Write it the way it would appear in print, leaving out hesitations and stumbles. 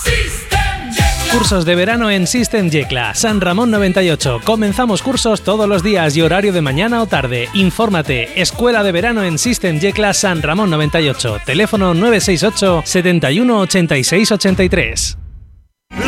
Cursos de verano en System Yecla, San Ramón 98. Comenzamos cursos todos los días y horario de mañana o tarde. Infórmate, Escuela de Verano en System Yecla, San Ramón 98. Teléfono 968 71 86 83.